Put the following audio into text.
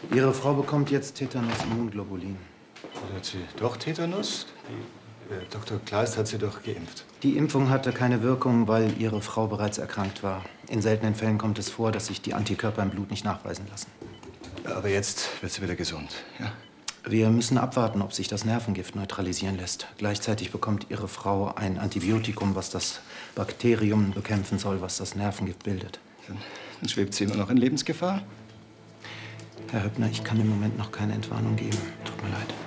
Ihre Frau bekommt jetzt Tetanus-Immunglobulin. Hat sie doch Tetanus? Dr. Kleist hat sie doch geimpft. Die Impfung hatte keine Wirkung, weil Ihre Frau bereits erkrankt war. In seltenen Fällen kommt es vor, dass sich die Antikörper im Blut nicht nachweisen lassen. Aber jetzt wird sie wieder gesund, ja? Wir müssen abwarten, ob sich das Nervengift neutralisieren lässt. Gleichzeitig bekommt Ihre Frau ein Antibiotikum, was das Bakterium bekämpfen soll, was das Nervengift bildet. Dann schwebt sie immer noch in Lebensgefahr? Herr Höppner, ich kann im Moment noch keine Entwarnung geben. Tut mir leid.